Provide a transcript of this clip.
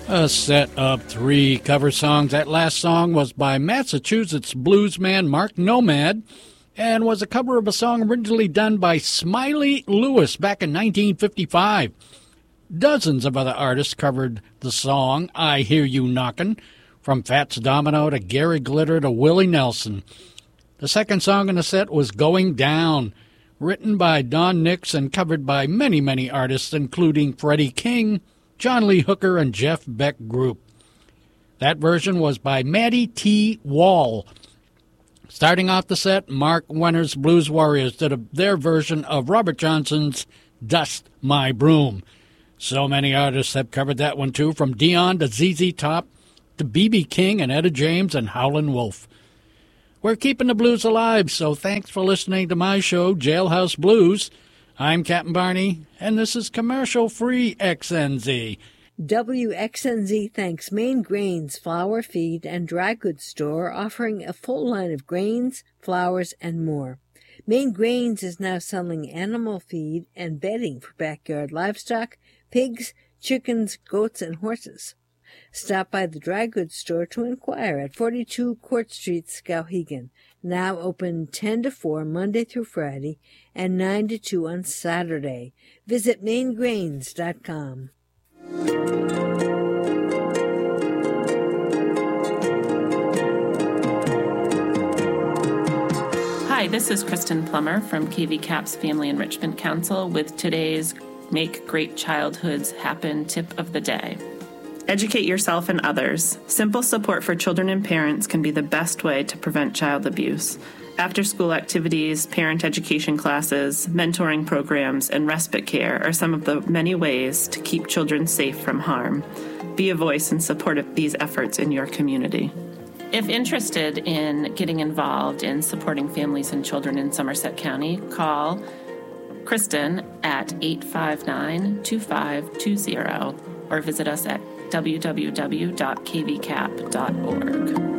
A set of 3 cover songs. That last song was by Massachusetts bluesman Mark Nomad and was a cover of a song originally done by Smiley Lewis back in 1955. Dozens of other artists covered the song I Hear You Knockin', from Fats Domino to Gary Glitter to Willie Nelson. The second song in the set was Going Down, written by Don Nix and covered by many, many artists, including Freddie King, John Lee Hooker, and Jeff Beck Group. That version was by Matty T. Wall. Starting off the set, Mark Wenner's Blues Warriors did their version of Robert Johnson's Dust My Broom. So many artists have covered that one too, from Dion to ZZ Top to B.B. King and Etta James and Howlin' Wolf. We're keeping the blues alive, so thanks for listening to my show, Jailhouse Blues. I'm Captain Barney, and this is commercial-free XNZ. WXNZ thanks Maine Grains Flour, Feed, and Dry Goods Store, offering a full line of grains, flours, and more. Maine Grains is now selling animal feed and bedding for backyard livestock, pigs, chickens, goats, and horses. Stop by the Dry Goods Store to inquire at 42 Court Street, Skowhegan. Now open 10 to 4 Monday through Friday and 9 to 2 on Saturday. Visit maingrains.com. Hi, this is Kristen Plummer from KV CAP's Family Enrichment Council with today's Make Great Childhoods Happen tip of the day. Educate yourself and others. Simple support for children and parents can be the best way to prevent child abuse. After-school activities, parent education classes, mentoring programs, and respite care are some of the many ways to keep children safe from harm. Be a voice in support of these efforts in your community. If interested in getting involved in supporting families and children in Somerset County, call Kristen at 859-2520 or visit us at www.kvcap.org.